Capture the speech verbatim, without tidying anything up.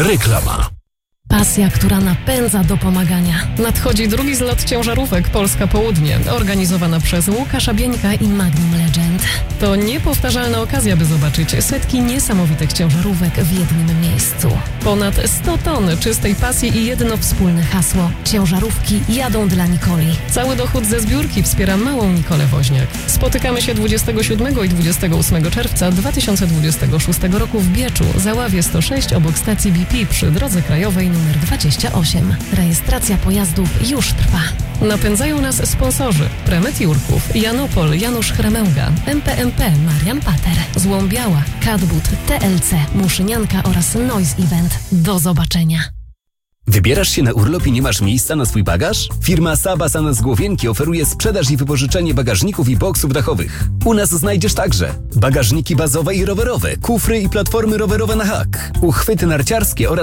Reklama. Pasja, która napędza do pomagania. Nadchodzi drugi zlot ciężarówek Polska Południe, organizowana przez Łukasza Bieńka i Magnum Legend. To niepowtarzalna okazja, by zobaczyć setki niesamowitych ciężarówek w jednym miejscu. Ponad sto ton czystej pasji i jedno wspólne hasło. Ciężarówki jadą dla Nikoli. Cały dochód ze zbiórki wspiera małą Nikolę Woźniak. Spotykamy się dwudziestego siódmego i dwudziestego ósmego czerwca dwa tysiące dwudziestego szóstego roku w Bieczu, Załawie sto sześć obok stacji B P przy drodze krajowej numer dwadzieścia osiem. Rejestracja pojazdów już trwa. Napędzają nas sponsorzy: Premet Jurków, Janopol, Janusz Chremełga, M P M P, Marian Pater, Złąbiała, Cadbud, T L C, Muszynianka oraz Noise Event. Do zobaczenia. Wybierasz się na urlop i nie masz miejsca na swój bagaż? Firma Saba-Sana z Głowienki oferuje sprzedaż i wypożyczenie bagażników i boksów dachowych. U nas znajdziesz także bagażniki bazowe i rowerowe, kufry i platformy rowerowe na hak, uchwyty narciarskie oraz